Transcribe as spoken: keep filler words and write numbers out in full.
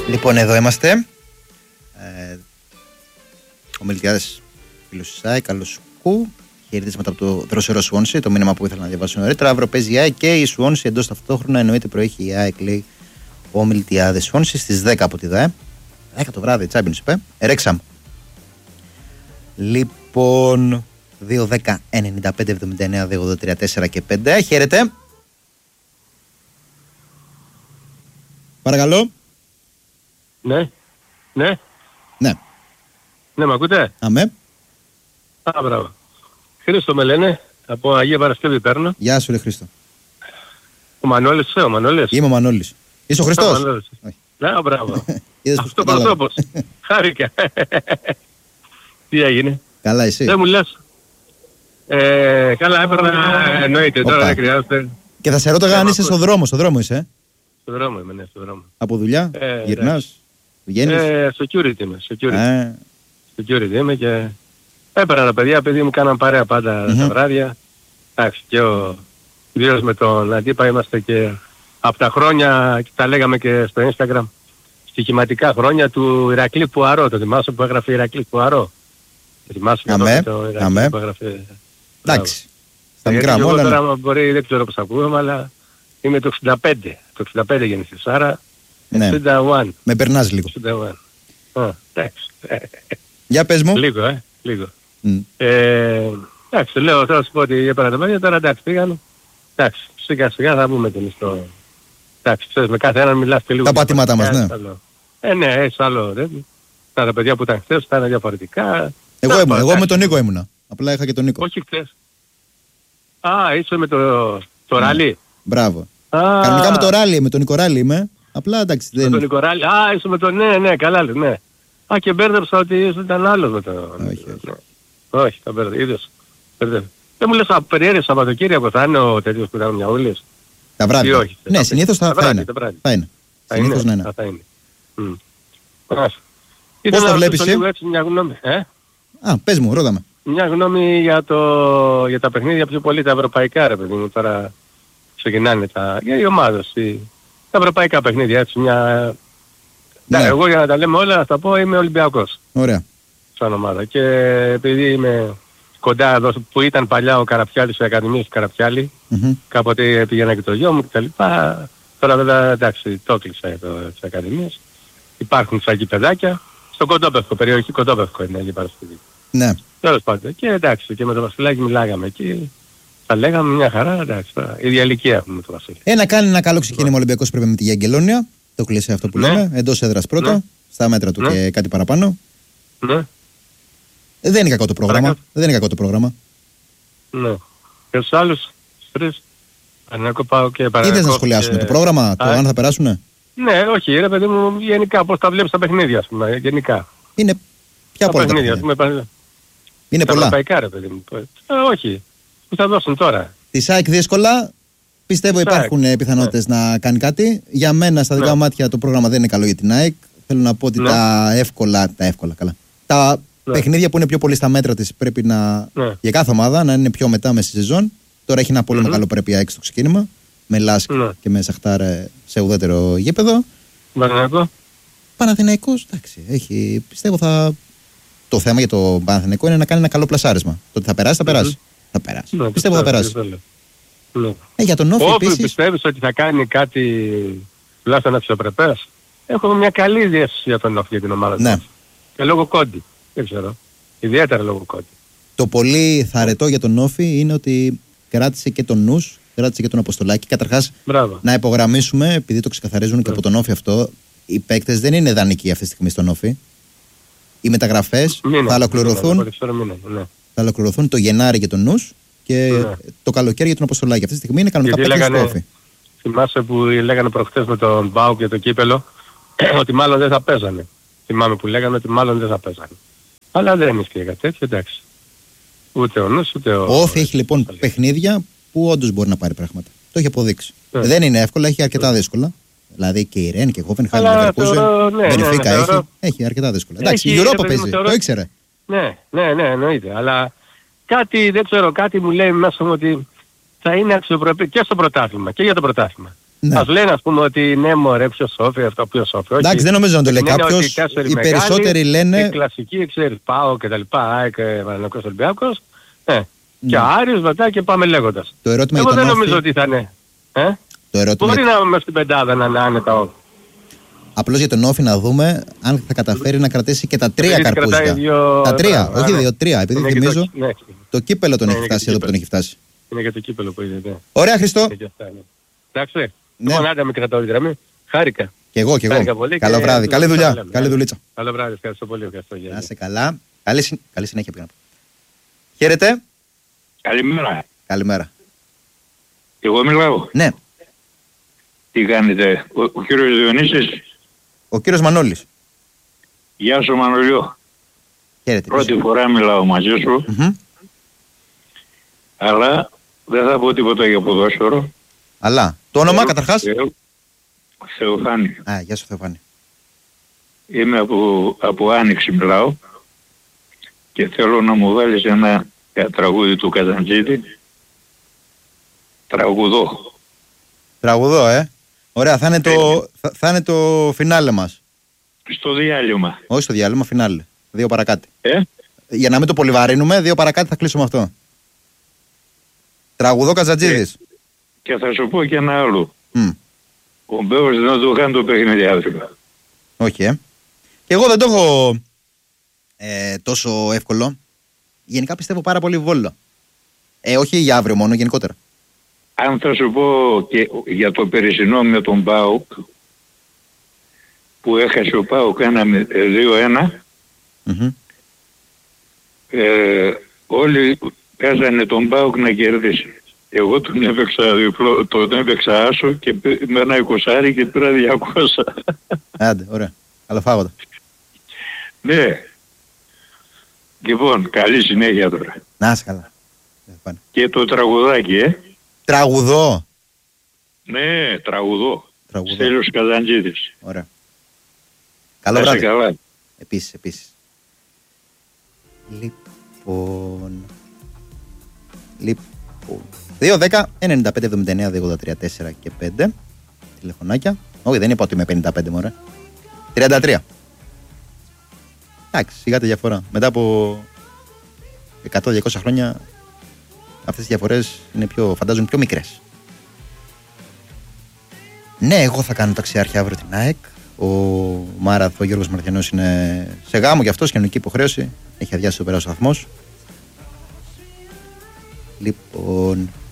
Λοιπόν, εδώ είμαστε. Ε, ο Μιλτιάδες φίλος της ΑΕΚ, καλώς σου. Χαιρετίσματα από το δροσερό Σουόνσι, το μήνυμα που ήθελα να διαβάσω νωρίτερα. Αύριο παίζει η ΑΕΚ και η Σουόνσι εντός ταυτόχρονα. Εννοείται προέχει η ΑΕΚ, λέει ο Μιλτιάδες. Σουόνσι στις δέκα από τη ΔΑΕ. δέκα το βράδυ, Champions είπε. Ερέξαμ. Λοιπόν, δύο δέκα ενενήντα πέντε εβδομήντα εννέα δύο ογδόντα τρία τέσσερα και πέντε. Χαίρετε. Παρακαλώ. Ναι, ναι. Ναι. Ναι, μ' ακούτε? Αμέ. Α, μπράβο. Χρήστο με λένε, από Αγία Παρασκευή παίρνω. Γεια σου, ρε Χρήστο. Ο Μανώλης, είσαι ο Μανώλης? Είμαι ο Μανώλης. Είσαι ο Χριστός? Ναι, μπράβο. Αυτό πρωτόπος. Χάρηκα. Τι έγινε? Καλά, εσύ? Δεν μου λες. Ε, καλά, έπαιρνα, εννοείται, τώρα δεν χρειάζεται. Και θα σε ρώταγα αν είσαι στο δρόμο, στο δρόμο είσαι, ε? Στο δρόμο είμαι, ναι, στο δρόμο. Από δουλειά, ε, γυρνάς, βγαίνεις? Ε, security είμαι, security. Ε. Security είμαι και έπαιρνα τα παιδιά, παιδί μου κάναν παρέα πάντα mm-hmm. τα βράδια. Εντάξει, και ο ιδίως με τον Αντίπα είμαστε και από τα χρόνια, και τα λέγαμε και στο Instagram, στοιχηματικά χρόνια του Ηρακλή Πουαρό. Το θυμάσαι που έγραφε Ηρακλή Πουαρό? Το θυμάσαι αμέ, το Ηρακλή αμέ. που έγραφε? Εντάξει. Στα μικρά μου όλα. Τώρα μπορεί, δεν ξέρω πώς ακούμε, αλλά είμαι το εξήντα πέντε. Το εξήντα πέντε γεννηθείς, άρα ναι. εξήντα ένα. Με περνάς λίγο. εξήντα ένα. Α, εντάξει. Για πες μου. Λίγο, ε, λίγο. Mm. Ε, εντάξει, λέω, θέλω να σου πω ότι έπαιρνα τα παιδιά, τώρα εντάξει, πήγαν. Εντάξει, σιγά σιγά θα μπούμε την στο... Εντάξει, ξέρεις, με κάθε έναν μιλάς και λίγο. Τα πατήματά μας, ναι. Άλλο. Ε, ναι, έχεις άλλο, δεν. Τα παιδιά που ήταν χθες, ήταν διαφορετικά. Εγώ ήμουν, εγώ με τον Νίκο ήμουνα. Απλά είχα και τον Νίκο. Όχι χθες. Α, είσαι με το, το mm. ράλι. Μπράβο. Α, κανονικά με το ράλι, με τον Νίκο ράλι είμαι. Απλά εντάξει δεν... Με τον Νίκο ράλι. Α, είσαι με τον... Ναι, ναι, καλά λες, ναι. Α, και μπέρδεψα ότι ήταν άλλος με το... Όχι, όχι. Ναι. Όχι, τα μπέρδεψα. Είδες. Δεν μου λες από περίεργες Σαββατοκύριακο θα είναι ο τέτοιος που ήταν μια ούλης? Τα βράδια. Όχι, ναι, τα συνήθως θα, θα, είναι. θα είναι. Θα συνήθως είναι. ναι, ναι. Θα είναι. Mm. Πώς το βλέπεις εσύ? Έτσι, μια γνώμη. Ε? Α, πες μου, ρώτα με. Μια γνώμη για, το, για τα παιχνίδια πιο πολύ τα ευρωπαϊκά, ρε παιδί μου. Τώρα ξεκινάνε τα... για οι ομάδες. Οι, τα ευρωπαϊκά παιχνίδια, έτσι μια... Ναι. Ναι, εγώ για να τα λέμε όλα, θα τα πω, είμαι Ολυμπιακός. Ωραία. Σαν ομάδα. Και επειδή είμαι κοντά εδώ που ήταν παλιά ο Καραπιάλης, η Ακαδημία του Καραπιάλη, mm-hmm. κάποτε πήγαινα και το γιο μου κτλ. Τώρα βέβαια εντάξει, το έκλεισα το, τις Ακαδημίες. Υπάρχουν σαν παιδάκια. Στο Κοντόπευκο, περιοχή Κοντόπευκο είναι η Παρασκευή. Ναι. Τέλος πάντων. Και εντάξει, και με τον Βασιλάκη μιλάγαμε εκεί. Τα λέγαμε μια χαρά, εντάξει. Η ίδια ηλικία έχουμε με τον Βασίλη. Ε, να κάνει ένα καλό ξεκίνημα Ολυμπιακός πρέπει με τη Αγγελόνια. Το κλεισέ αυτό που ναι. λέμε. Εντός έδρας πρώτα. Ναι. Στα μέτρα του ναι. και κάτι παραπάνω. Ναι. Δεν είναι κακό το πρόγραμμα. Παρακά. Δεν είναι κακό το πρόγραμμα. Ναι. Και στους άλλους τρεις. Παναθηναϊκό πάω και Παναθηναϊκό. Είδες να σχολιάσουμε και... το πρόγραμμα, το Α, αν θα περάσουνε? Ναι, όχι ρε παιδί μου, γενικά πώς τα βλέπεις τα παιχνίδια, ας πούμε, γενικά. Είναι ποια τα πολλά παιχνίδια, τα παιχνίδια. Πούμε, είναι τα πολλά. Ευρωπαϊκά ρε παιδί μου. Ε, όχι. Που θα δώσουν τώρα. Τη ΣΑΕΚ δύσκολα. Πιστεύω υπάρχουν ναι. πιθανότητες ναι. να κάνει κάτι. Για μένα στα δικά ναι. μάτια το πρόγραμμα δεν είναι καλό για την ΑΕΚ. Θέλω να πω ότι ναι. τα εύκολα, τα εύκολα καλά. Τα ναι. παιχνίδια που είναι πιο πολύ στα μέτρα της πρέπει να, ναι. για κάθε ομάδα να είναι πιο μετά μες στη σεζόν. Τώρα έχει ένα πολύ mm-hmm. μεγάλο πρέπει η ΑΕΚ στο ξεκίνημα. Με Λάσκ ναι. και με Σαχτάρ σε ουδέτερο γήπεδο. Παναθηναϊκό. Παναθηναϊκός, εντάξει, έχει, πιστεύω θα... Το θέμα για το Παναθηναϊκό είναι να κάνει ένα καλό πλασάρισμα. Το ότι θα περάσει, θα περάσει. Mm-hmm. Θα περάσει. Ναι, πιστεύω θα περάσει. Ναι. Ε, για τον Όφη Όφη επίσης... πιστεύεις ότι θα κάνει κάτι τουλάχιστον αξιοπρεπές? Έχω μια καλή διεύθυνση για τον Όφη για την ομάδα ναι. του. Και λόγω Κόντι. Δεν ξέρω. Ιδιαίτερα λόγω Κόντι. Το πολύ θαρετό για τον Όφη είναι ότι κράτησε και τον νους, κράτησε και τον Αποστολάκη. Καταρχάς, μπράβο. Να υπογραμμίσουμε, επειδή το ξεκαθαρίζουν ναι. και από τον Όφη αυτό, οι παίκτες δεν είναι δανεικοί αυτή τη στιγμή στον Όφη. Οι μεταγραφές θα ολοκληρωθούν, ναι. θα ολοκληρωθούν το Γενάρη για τον νους και ναι. το καλοκαίρι για τον Αποστολάκη. Αυτή τη στιγμή είναι κανονικά παίκτες του Όφη. Θυμάσαι που λέγανε προχτές με τον Μπάου και το κύπελο ότι μάλλον δεν θα παίζανε. Θυμάμαι που λέγανε ότι μάλλον δεν θα παίζανε. Αλλά δεν ισχύει κάτι τέτοιο, εντάξει. Ούτε ο νους, ούτε ο... Ο Όφη έχει λοιπόν παιχνίδια που όντως μπορεί να πάρει πράγματα. Το έχει αποδείξει. Ναι. Δεν είναι εύκολα, έχει αρκετά δύσκολα. Δηλαδή και η Ρεν και η Χόφενχάιμ, η Λεβερκούζεν, Μπενφίκα έχει, έχει αρκετά δύσκολα. Εντάξει, η Europa παίζει, το ήξερε. Ναι, ναι, ναι, εννοείται. Αλλά κάτι, δεν ξέρω, κάτι μου λέει μέσα μου ότι θα είναι αξιοπρεπή και στο πρωτάθλημα και για το πρωτάθλημα. Ναι. Ας λένε ας πούμε ότι ναι μωρέ ποιος σόφι, αυτό ποιος σόφι. Εντάξει, δεν νομίζω να το λέει κάποιος. Οι περισσότεροι λένε... Η κλασική, ξέρεις, πάω και τα λοιπά, ΑΕΚ, Παναθηναϊκός, Ολυμπιακός. Ναι. Και Άρης μετά και πάμε λέγοντας. Το ερώτημα Εγώ δεν όφι... νομίζω ότι θα είναι. Ε? Το ερώτημα... Μπορεί να είμαι στην πεντάδα να είναι άνετα όλοι. Απλώς για τον Όφη να δούμε αν θα καταφέρει να κρατήσει και τα τρία καρπούζια. Δύο... Τα τρία, α, όχι δύο, τρία. Επειδή είναι θυμίζω το... Ναι. το κύπελο τον ναι, έχει φτάσει εδώ που τον έχει φτάσει. Είναι και το κύπελο που είναι. Ναι. Ωραία, Χριστό. Εντάξει. Λοιπόν, άντε με κρατάω τη γραμμή. Χάρηκα. Κι εγώ, κι εγώ. Καλό και... βράδυ. Καλή δουλειά. Καλή, Καλή δουλίτσα. Καλό βράδυ. Ευχαριστώ πολύ. Ευχαριστώ. Να είσαι καλά. Καλή, συ... Καλή συνέχεια πήγα. Χαίρετε. Καλημέρα. Καλημέρα. Εγώ μιλάω. Ναι. Τι κάνετε, ο, ο κύριος Διονύσης. Ο κύριος Μανώλης. Γεια σου Μανωλιό. Χαίρετε. Πρώτη πώς. φορά μιλάω μαζί σου. Mm-hmm. Αλλά δεν θα πω τίποτα για ποδόσφαιρο. Αλλά, το όνομα καταρχάς. Θεο, Θεοφάνη. Α, γεια σου Θεοφάνη. Είμαι από, από Άνοιξη μιλάω. Και θέλω να μου βάλεις ένα τραγούδι του Καζαντζίδη. Τραγουδό. Τραγουδό, ε. Ωραία, θα είναι, το, θα, θα είναι το φινάλε μας. Στο διάλειμμα. Όχι στο διάλειμμα, φινάλε. Δύο παρακάτω. Ε? Για να μην το πολυβαρύνουμε, δύο παρακάτω θα κλείσουμε αυτό. Τραγουδό Καζαντζίδης. Και, και θα σου πω και ένα άλλο. Mm. Ο Μπέος δεν το κάνει το παιχνίδι άθλημα. Όχι, ε. Και εγώ δεν το έχω ε, τόσο εύκολο. Γενικά πιστεύω πάρα πολύ Βόλο. Ε, όχι για αύριο μόνο, γενικότερα. Αν θα σου πω και για το περσινό με τον ΠΑΟΚ, που έχασε ο ΠΑΟΚ κάναμε δύο ένα, mm-hmm. ε, όλοι παίζανε τον ΠΑΟΚ να κερδίσει. Εγώ τον έπαιξα, διπλό, τον έπαιξα άσο και με ένα εικοσάρι και πήρα διακόσια. Άντε, ωραία. Καλοφάγοντα. Ναι. Λοιπόν, καλή συνέχεια τώρα. Να είσαι καλά. Και το τραγουδάκι, ε. Τραγουδό. Ναι, τραγουδό. τραγουδό. Στέλιος Καζαντζίδης. Ωραία. Καλό βράδυ. Καλά. Επίσης, επίσης. Λοιπόν... Λοιπόν... δύο δέκα ενενήντα πέντε εβδομήντα εννέα ογδόντα τρία τέσσερα και πέντε. Τηλεφωνάκια. Όχι, δεν είπα ότι είμαι πενήντα πέντε μωρέ. τριάντα τρία. Εντάξει, σιγά τη διαφορά. Μετά από εκατό διακόσια χρόνια αυτές οι διαφορές είναι πιο, φαντάζομαι, πιο μικρές. Ναι, εγώ θα κάνω ταξιάρχη αύριο την ΑΕΚ. Ο Μάραθ, ο Γιώργος Μαρτιανός είναι σε γάμο και αυτός, κοινωνική υποχρέωση. Έχει αδειάσει το περάσει ο σταθμός. Λοιπόν...